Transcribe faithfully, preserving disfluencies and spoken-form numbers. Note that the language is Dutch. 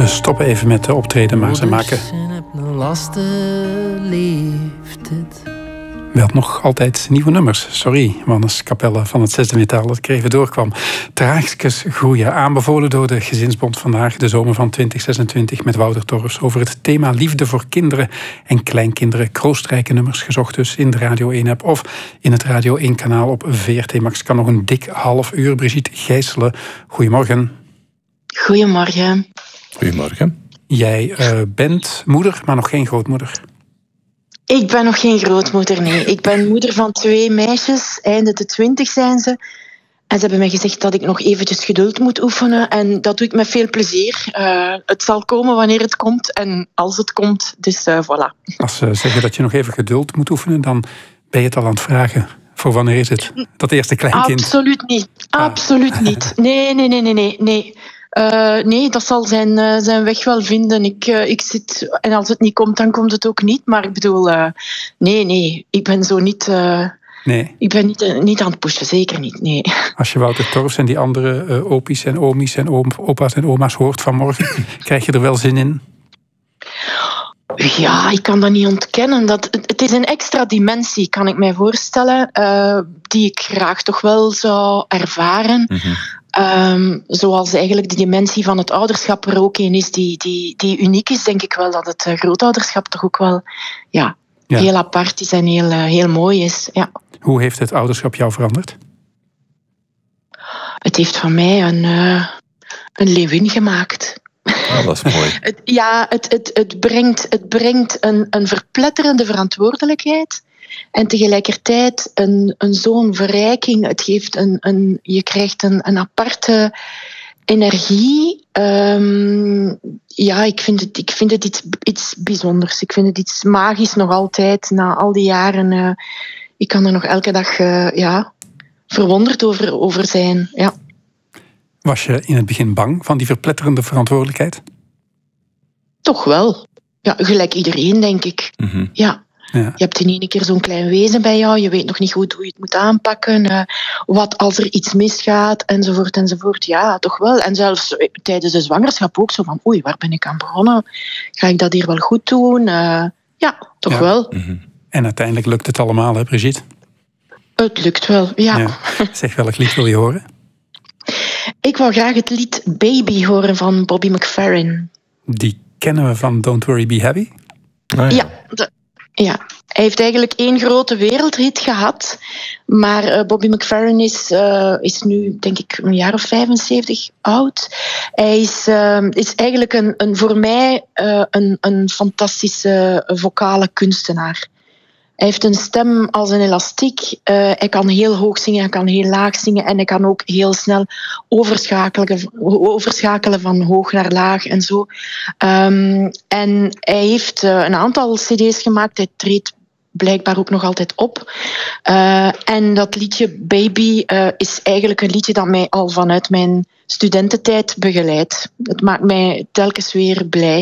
Ze stoppen even met de optreden, maar ze maken wel nog altijd nieuwe nummers. Sorry, Wannes Capelle van het zesde metaal dat ik er even doorkwam. Traagjes groeien, aanbevolen door de Gezinsbond vandaag, de zomer van twintig zesentwintig, met Wouter Torfs over het thema liefde voor kinderen en kleinkinderen. Kroostrijke nummers gezocht dus in de Radio één-app of in het Radio één-kanaal op V R T Max. Kan nog een dik half uur. Brigitte Gijselen, goedemorgen. Goedemorgen. Goedemorgen. Jij uh, bent moeder, maar nog geen grootmoeder. Ik ben nog geen grootmoeder, nee. Ik ben moeder van twee meisjes, einde de twintig zijn ze. En ze hebben mij gezegd dat ik nog eventjes geduld moet oefenen. En dat doe ik met veel plezier. Uh, het zal komen wanneer het komt en als het komt. Dus uh, voilà. Als ze zeggen dat je nog even geduld moet oefenen, dan ben je het al aan het vragen. Voor wanneer is het? Dat eerste kleinkind? Absoluut niet. Absoluut ah. niet. Nee, nee, nee, nee, nee. nee. Uh, nee, dat zal zijn, uh, zijn weg wel vinden. Ik, uh, ik zit, en als het niet komt, dan komt het ook niet. Maar ik bedoel, uh, nee, nee, ik ben zo niet... Uh, nee. Ik ben niet, uh, niet aan het pushen, zeker niet, nee. Als je Wouter Torfs en die andere uh, opies en omies en opa's en oma's hoort vanmorgen, krijg je er wel zin in? Ja, ik kan dat niet ontkennen. Dat, het is een extra dimensie, kan ik mij voorstellen, uh, die ik graag toch wel zou ervaren. Mm-hmm. Um, zoals eigenlijk de dimensie van het ouderschap er ook een is die, die, die uniek is, denk ik wel dat het uh, grootouderschap toch ook wel ja, ja. heel apart is en heel, uh, heel mooi is. Ja. Hoe heeft het ouderschap jou veranderd? Het heeft van mij een, uh, een leeuwin gemaakt. Oh, dat is mooi. het, ja, het, het, het brengt, het brengt een, een verpletterende verantwoordelijkheid. En tegelijkertijd een, een zo'n verrijking. Het geeft een, een, je krijgt een, een aparte energie. Um, ja, ik vind het, ik vind het iets, iets bijzonders. Ik vind het iets magisch nog altijd, na al die jaren. Uh, ik kan er nog elke dag uh, ja, verwonderd over, over zijn. Ja. Was je in het begin bang van die verpletterende verantwoordelijkheid? Toch wel. Ja, gelijk iedereen, denk ik. Mm-hmm. Ja. Ja. Je hebt in één keer zo'n klein wezen bij jou, je weet nog niet goed hoe je het moet aanpakken, uh, wat als er iets misgaat, enzovoort, enzovoort. Ja, toch wel. En zelfs tijdens de zwangerschap ook zo van, oei, waar ben ik aan begonnen? Ga ik dat hier wel goed doen? Uh, ja, toch ja. wel. Mm-hmm. En uiteindelijk lukt het allemaal, hè, Brigitte? Het lukt wel, ja. ja. Zeg, welk lied wil je horen? Ik wou graag het lied Baby horen van Bobby McFerrin. Die kennen we van Don't Worry, Be Happy? Oh, ja, ja de, Ja, hij heeft eigenlijk één grote wereldhit gehad. Maar uh, Bobby McFerrin is, uh, is nu, denk ik, een jaar of vijfenzeventig oud. Hij is, uh, is eigenlijk een, een, voor mij uh, een, een fantastische vocale kunstenaar. Hij heeft een stem als een elastiek. Uh, hij kan heel hoog zingen, hij kan heel laag zingen. En hij kan ook heel snel overschakelen, overschakelen van hoog naar laag en zo. Um, en hij heeft uh, een aantal cd's gemaakt. Hij treedt blijkbaar ook nog altijd op. Uh, en dat liedje Baby uh, is eigenlijk een liedje dat mij al vanuit mijn studententijd begeleidt. Het maakt mij telkens weer blij.